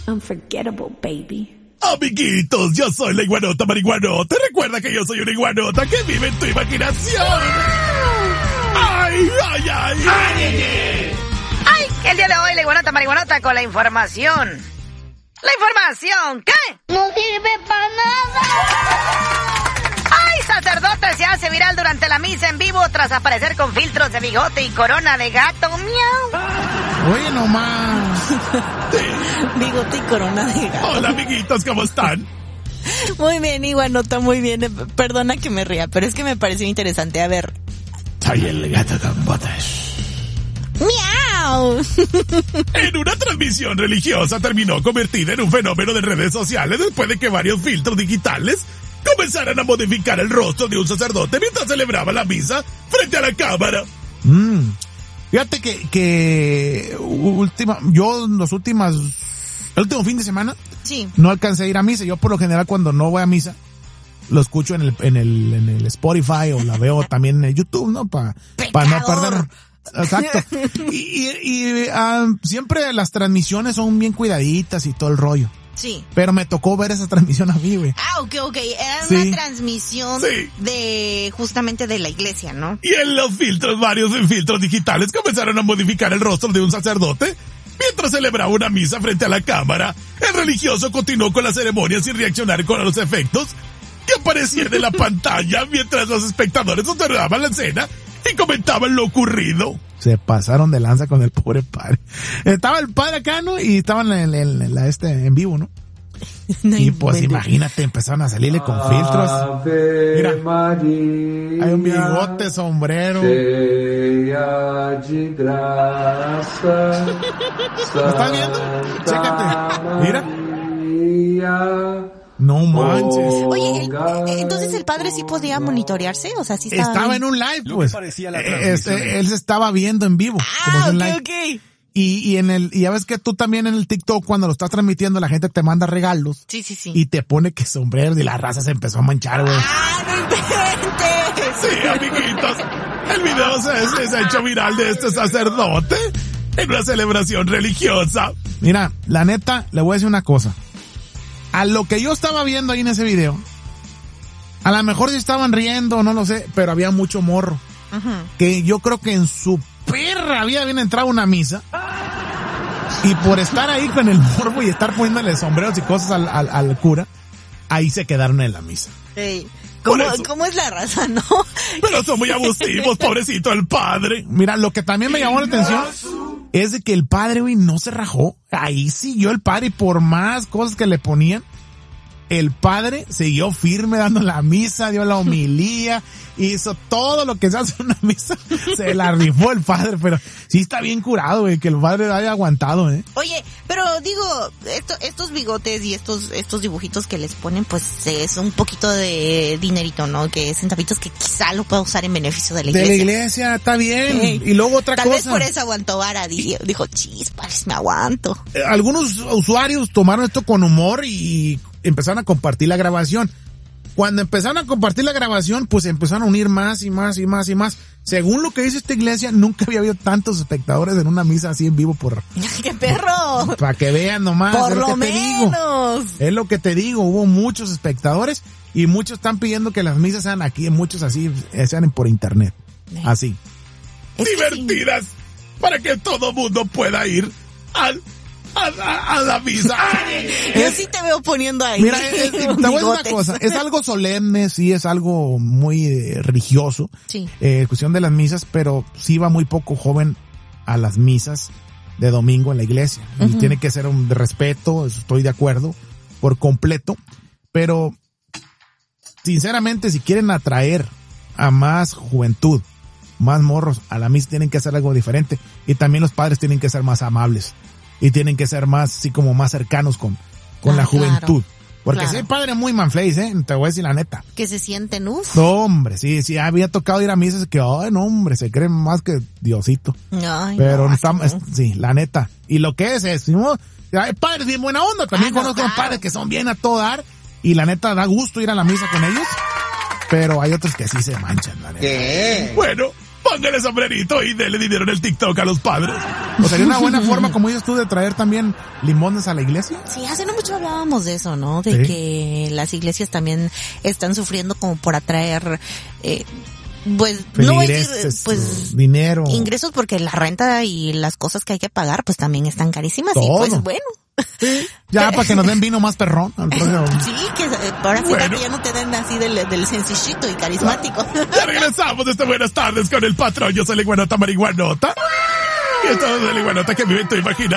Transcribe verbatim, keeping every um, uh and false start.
unforgettable, baby. Amiguitos, yo soy la iguanota marihuanota. Recuerda que yo soy una iguanota que vive en tu imaginación. ¡Ay, ay, ay! ¡Ay, ay! ¡Ay! El día de hoy la iguanota marihuanota con la información. ¿La información qué? ¡No sirve para nada! ¡Ay! Sacerdote se hace viral durante la misa en vivo tras aparecer con filtros de bigote y corona de gato. ¡Miau! Oye, nomás. Bigote y corona de gato. Hola, amiguitos, ¿cómo están? Muy bien, iguanota, muy bien. Perdona que me ría, pero es que me pareció interesante. A ver. Soy el gato con botas. ¡Miau! En una transmisión religiosa terminó convertida en un fenómeno de redes sociales después de que varios filtros digitales comenzaran a modificar el rostro de un sacerdote mientras celebraba la misa frente a la cámara. Mm. Fíjate que, que última, yo los últimas, el último fin de semana, sí, no alcancé a ir a misa. Yo por lo general cuando no voy a misa, lo escucho en el, en el, en el Spotify o la veo también en YouTube, ¿no? Para pa no perder. Exacto. Y, y, y uh, siempre las transmisiones son bien cuidaditas y todo el rollo. Sí. Pero me tocó ver esa transmisión a mí, güey. Ah, ok, ok. Era sí. una transmisión sí. de, justamente de la iglesia, ¿no? Y en los filtros, varios filtros digitales comenzaron a modificar el rostro de un sacerdote mientras celebraba una misa frente a la cámara. El religioso continuó con la ceremonia sin reaccionar con los efectos que aparecían en la pantalla mientras los espectadores observaban la escena y comentaban lo ocurrido. Se pasaron de lanza con el pobre padre. Estaba el padre acá, ¿no? Y estaban en, en, en la este en vivo, ¿no? No y pues invente. Imagínate, empezaron a salirle con filtros. Mira, María, hay un bigote, sombrero. ¿Lo estás viendo? Chécate. Mira. No manches. Oye, el, entonces el padre sí podía monitorearse, o sea, sí estaba. Estaba bien. en un live, pues. Este, él se estaba viendo en vivo. Ah, como ok, live. ok. Y, y en el, y ya ves que tú también en el TikTok cuando lo estás transmitiendo la gente te manda regalos. Sí, sí, sí. Y te pone que sombreros y la raza se empezó a manchar, güey. ¡Ah, no inventes! Sí, amiguitos. El video se, se ha hecho viral de este sacerdote en una celebración religiosa. Mira, la neta, le voy a decir una cosa. A lo que yo estaba viendo ahí en ese video, a lo mejor sí estaban riendo, no lo sé, pero había mucho morro. Uh-huh. Que yo creo que en su perra había bien entrado una misa. Y por estar ahí con el morbo y estar poniéndole sombreros y cosas al, al, al cura, ahí se quedaron en la misa. Sí. ¿Cómo, ¿Cómo es la raza, no? Pero son muy abusivos, pobrecito el padre. Mira, lo que también me llamó la atención es de que el padre, güey, no se rajó. Ahí siguió el padre y por más cosas que le ponían, el padre siguió firme dando la misa, dio la homilía, hizo todo lo que se hace en una misa. Se la rifó el padre, pero sí está bien curado, güey, que el padre haya aguantado, ¿eh? Oye, pero digo, esto, estos bigotes y estos estos dibujitos que les ponen, pues es un poquito de dinerito, ¿no? Que centavitos que quizá lo pueda usar en beneficio de la iglesia. De la iglesia, está bien. Hey. Y luego otra Tal cosa. Tal vez por eso aguantó vara, dijo, chispas, me aguanto. Eh, algunos usuarios tomaron esto con humor y empezaron a compartir la grabación. Cuando empezaron a compartir la grabación, pues empezaron a unir más y más y más y más. Según lo que dice esta iglesia, nunca había habido tantos espectadores en una misa así en vivo por... ¡Qué perro! Para que vean nomás. Por es lo, lo que menos. Te digo. Es lo que te digo. Hubo muchos espectadores y muchos están pidiendo que las misas sean aquí, muchos así, sean por internet. Así. Es divertidas. Sí. Para que todo mundo pueda ir al... A, a, a la misa. Yo es, sí te veo poniendo ahí. Mira, es, te voy a decir una cosa. Es algo solemne, sí, es algo muy eh, religioso. Sí. Eh, cuestión de las misas, pero sí va muy poco joven a las misas de domingo en la iglesia. Uh-huh. Y tiene que ser un de respeto, estoy de acuerdo, por completo. Pero, sinceramente, si quieren atraer a más juventud, más morros a la misa, tienen que hacer algo diferente. Y también los padres tienen que ser más amables. Y tienen que ser más, así como más cercanos con, con ah, la juventud. Claro, porque claro. Si hay padre muy manflace, ¿eh? Te voy a decir la neta. Que se sienten, uff. No, hombre, sí, sí, había tocado ir a misas que, ay, no, hombre, se creen más que Diosito. Ay, pero no, está, no. Es, sí, la neta. Y lo que es, es, ¿no? Hay padres bien buena onda. También ah, no, conozco claro. padres que son bien a todo dar. Y la neta, da gusto ir a la misa con ellos. Pero hay otros que sí se manchan, la neta. ¿Qué? Bueno. póngale sombrerito y dele dinero en el TikTok a los padres. ¿O sería una buena forma, como dices tú, de traer también limones a la iglesia? Sí, hace no mucho hablábamos de eso, ¿no? De Sí. que las iglesias también están sufriendo como por atraer, eh, pues, Feligreses, no voy a decir, pues, dinero. ingresos, porque la renta y las cosas que hay que pagar, pues también están carísimas. Todo. Y pues bueno. Ya, para que nos den vino más perrón. Al próximo. Sí, que eh, ahora sí Bueno. que ya no te den así del, del sencillito y carismático. Ya regresamos de este Buenas Tardes con el patrón. Yo soy la iguanota marihuanota. Y esto es la iguanota que vive en tu imaginación.